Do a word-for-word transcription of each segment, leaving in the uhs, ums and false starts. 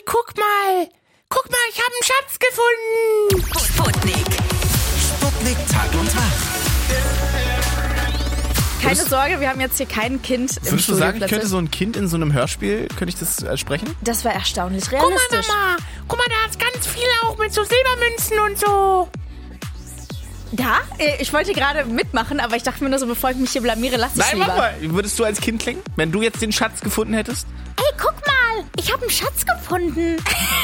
guck mal. Guck mal, ich habe einen Schatz gefunden. Sputnik. Sputnik Tag und Tag. Keine Sorge, wir haben jetzt hier kein Kind im Würdest du sagen, ich Studio könnte so ein Kind in so einem Hörspiel, könnte ich das äh, sprechen? Das war erstaunlich Guck mal, realistisch. Mama. Guck mal, da ist ganz viel auch mit so Silbermünzen und so. Da? Ich wollte gerade mitmachen, aber ich dachte mir nur so, bevor ich mich hier blamiere, lass ich Nein, lieber. mach mal. Würdest du als Kind klingen, wenn du jetzt den Schatz gefunden hättest? Ey, guck mal, ich habe einen Schatz gefunden.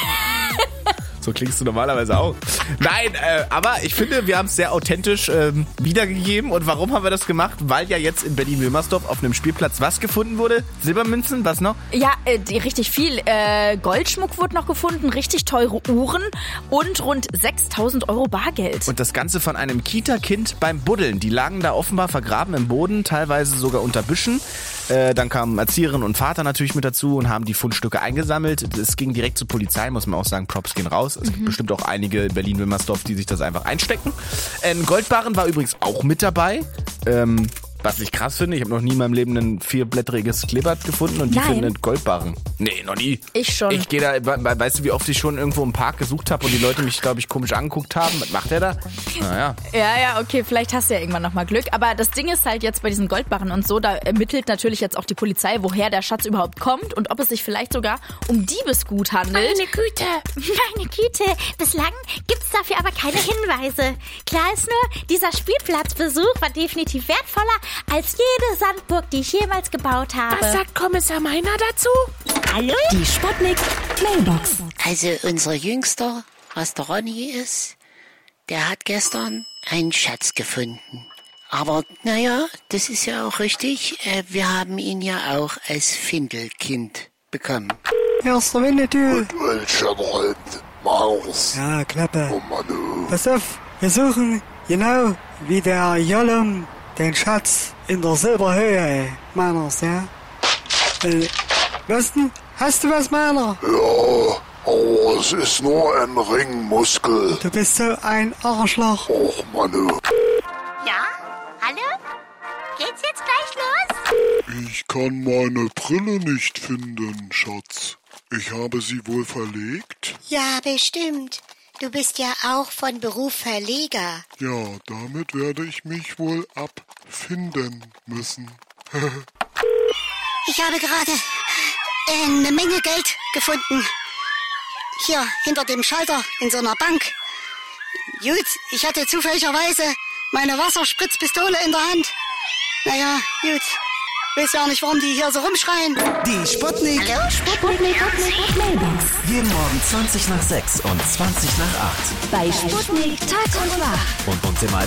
So klingst du normalerweise auch. Nein, äh, aber ich finde, wir haben es sehr authentisch ähm, wiedergegeben. Und warum haben wir das gemacht? Weil ja jetzt in Berlin-Wilmersdorf auf einem Spielplatz was gefunden wurde? Silbermünzen, was noch? Ja, äh, die, richtig viel. Äh, Goldschmuck wurde noch gefunden, richtig teure Uhren und rund sechstausend Euro Bargeld. Und das Ganze von einem Kita-Kind beim Buddeln. Die lagen da offenbar vergraben im Boden, teilweise sogar unter Büschen. Äh, dann kamen Erzieherin und Vater natürlich mit dazu und haben die Fundstücke eingesammelt. Es ging direkt zur Polizei, muss man auch sagen, Props gehen raus. Es gibt mhm. bestimmt auch einige in Berlin-Wilmersdorf, die sich das einfach einstecken. Ein Goldbarren war übrigens auch mit dabei. Ähm, was ich krass finde, ich habe noch nie in meinem Leben ein vierblättriges Kleeblatt gefunden und die Nein. finden einen Goldbarren. Nee, noch nie. Ich schon. Ich gehe da, we- weißt du, wie oft ich schon irgendwo im Park gesucht habe und die Leute mich, glaube ich, komisch angeguckt haben? Was macht der da? Naja. Ja, ja, okay, vielleicht hast du ja irgendwann nochmal Glück. Aber das Ding ist halt jetzt bei diesen Goldbarren und so, da ermittelt natürlich jetzt auch die Polizei, woher der Schatz überhaupt kommt und ob es sich vielleicht sogar um Diebesgut handelt. Meine Güte. Meine Güte, bislang gibt's dafür aber keine Hinweise. Klar ist nur, dieser Spielplatzbesuch war definitiv wertvoller als jede Sandburg, die ich jemals gebaut habe. Was sagt Kommissar Meiner dazu? Hallo? Die Sputnik Mailbox. Also unser Jüngster, was der Ronny ist, der hat gestern einen Schatz gefunden. Aber naja, das ist ja auch richtig. Äh, wir haben ihn ja auch als Findelkind bekommen. Erster Winnetou. Welcher Hund? Maus. Ja, Klappe. Oh Mann, du. Pass auf, wir suchen genau wie der Jollum den Schatz in der Silberhöhe meiners, ja? Äh, was denn? Hast du was, meiner? Ja, aber es ist nur ein Ringmuskel. Du bist so ein Arschloch. Och, Mann, du. Ja? Hallo? Geht's jetzt gleich los? Ich kann meine Brille nicht finden, Schatz. Ich habe sie wohl verlegt? Ja, bestimmt. Du bist ja auch von Beruf Verleger. Ja, damit werde ich mich wohl abfinden müssen. Ich habe gerade eine Menge Geld gefunden. Hier, hinter dem Schalter in so einer Bank. Gut, ich hatte zufälligerweise meine Wasserspritzpistole in der Hand. Naja, gut. Weiß ja nicht, warum die hier so rumschreien. Die Sputnik. Hallo, Sputnik. Mailbox. Jeden Morgen zwanzig nach sechs und zwanzig nach acht. Bei Sputnik Tag und Nacht. Und uns immer als